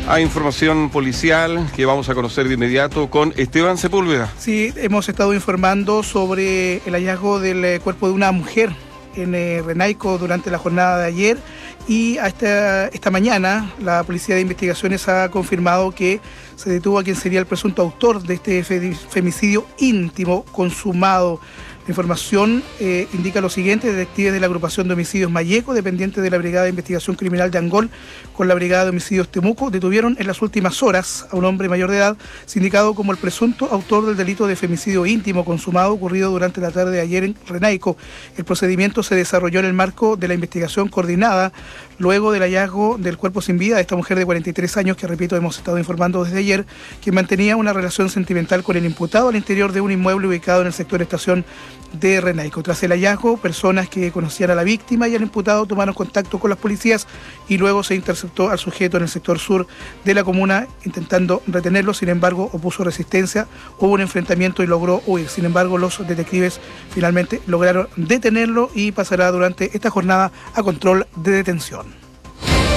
A información policial que vamos a conocer de inmediato con Esteban Sepúlveda. Sí, hemos estado informando sobre el hallazgo del cuerpo de una mujer en Renaico durante la jornada de ayer, y hasta esta mañana la Policía de Investigaciones ha confirmado que se detuvo a quien sería el presunto autor de este femicidio íntimo consumado. La información indica lo siguiente: detectives de la agrupación de homicidios Mayeco, dependiente de la Brigada de Investigación Criminal de Angol, con la Brigada de Homicidios Temuco, detuvieron en las últimas horas a un hombre mayor de edad, sindicado como el presunto autor del delito de femicidio íntimo consumado ocurrido durante la tarde de ayer en Renaico. El procedimiento se desarrolló en el marco de la investigación coordinada luego del hallazgo del cuerpo sin vida de esta mujer de 43 años, que, repito, hemos estado informando desde ayer, que mantenía una relación sentimental con el imputado al interior de un inmueble ubicado en el sector Estación de Renaico. Tras el hallazgo, personas que conocían a la víctima y al imputado tomaron contacto con las policías y luego se interceptó al sujeto en el sector sur de la comuna intentando retenerlo. Sin embargo, opuso resistencia, hubo un enfrentamiento y logró huir. Sin embargo, los detectives finalmente lograron detenerlo y pasará durante esta jornada a control de detención.